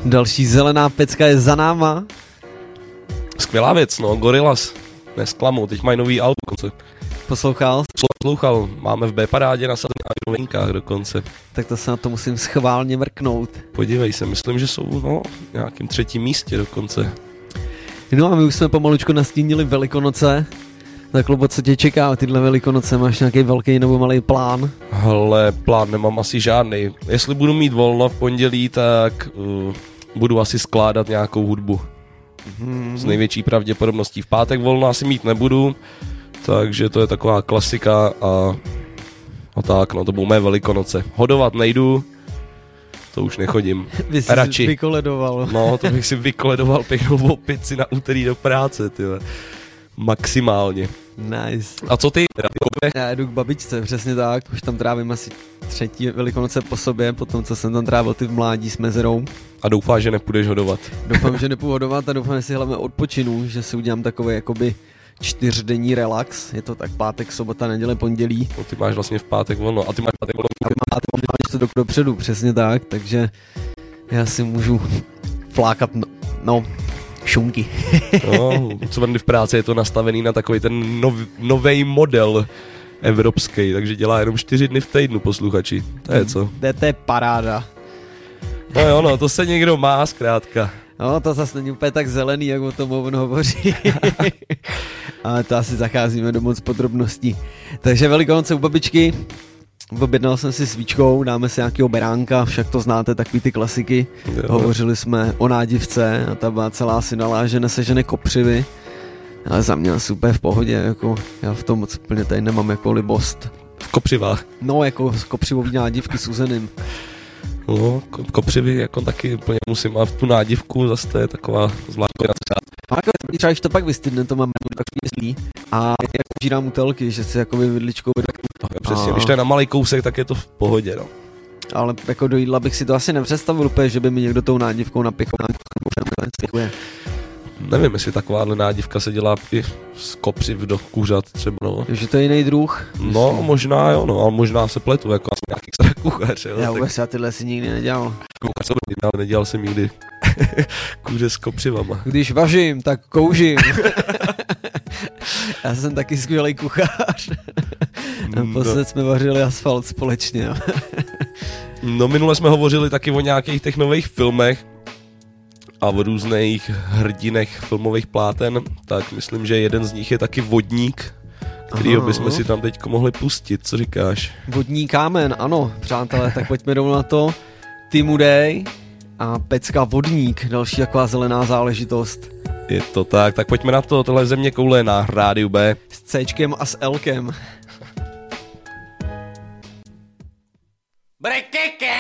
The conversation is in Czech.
Další zelená pecka je za náma. Skvělá věc, no, Gorillaz. Nesklamu, teď mají nový album dokonce. Poslouchal, máme v B-parádě nasazený a v novinkách dokonce. Tak to se na to musím schválně mrknout. Podívej se, myslím, že jsou v nějakým 3. místě dokonce. No a my už jsme pomalučku nastínili Velikonoce. Tak Lubo, co tě čeká tyhle Velikonoce? Máš nějaký velký nebo malý plán? Hele, plán nemám asi žádný. Jestli budu mít volno v pondělí, tak budu asi skládat nějakou hudbu. S největší pravděpodobností. V pátek volno asi mít nebudu, takže to je taková klasika a tak, no to budou mé Velikonoce. Hodovat nejdu, to už nechodím. Vy jsi radši vykoledoval. No, to bych si vykoledoval pěknou opici na úterý do práce, tyhle. Maximálně. Nice. A co ty? Já jdu k babičce, přesně tak. Už tam trávím asi 3. Velikonoce po sobě, potom co jsem tam trávil ty v mládí s mezerou. A doufáš, že nepůjdeš hodovat? Doufám, že nepůjdu hodovat a doufám, že si hlavně odpočinu, že si udělám takový jakoby 4denní relax. Je to tak pátek, sobota, neděle, pondělí. No, ty máš vlastně v pátek volno. A ty máš pátek volno. Máš to dopředu, přesně tak, takže já si můžu flákat, šunky. No, co Vendy v práci je to nastavený na takový ten novej model evropský, takže dělá jenom 4 dny v týdnu, posluchači. To je co? To je paráda. No jo, no, to se někdo má zkrátka. No, to zase není úplně tak zelený, jak o tom on hovoří. Ale to asi zacházíme do moc podrobností. Takže Velikonoce u babičky. Objednal jsem si svíčkou, dáme si nějakého beránka, však to znáte, takový ty klasiky. Jo. Hovořili jsme o nádivce a ta byla celá si dala, že nesežene kopřivy. Ale za mě asi úplně v pohodě, jako já v tom moc úplně tady nemám jako libost. V kopřivách? No, jako kopřivový nádivky s uzeným. No, kopřivy jako taky úplně musím, a v tu nádivku zase to je taková zvláštní. Třeba když to pak vystydne, to mám takový myslí. A jak žírám utelky, že si jakoby vidličkou... Přesně, když to je na malý kousek, tak je to v pohodě, no. Ale jako do jídla bych si to asi nepředstavil úplně, že by mi někdo tou nádivkou napěchal. Nevím, jestli takováhle nádivka se dělá i z kopřiv do kuřat třeba, no. Že to je jiný druh? No, myslím. Možná jo, no, ale možná se pletu, jako asi nějaký extra kuchař, jo. Já vůbec já tyhle si nikdy nedělal. Ale nedělal jsem nikdy kuře s kopřivama. Když vařím, tak kouřím. Já jsem taky skvělý kuchař. Naposled jsme vařili asfalt společně. No, minule jsme hovořili taky o nějakých těch nových filmech a v různých hrdinech filmových pláten, tak myslím, že jeden z nich je taky Vodník, kterýho bychom si tam teďko mohli pustit, co říkáš? Vodní kámen, ano, přátelé, tak pojďme rovnou na to. Timu Day a pecka Vodník, další taková zelená záležitost. Je to tak pojďme na to, tohle Země koule na Rádiu B. S Cčkem a s Lkem.